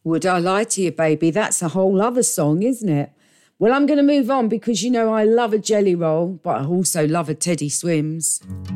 Would I Lie to You, Baby? That's a whole other song, isn't it? Well, I'm going to move on because, you know, I love a jelly roll, but I also love a Teddy Swims.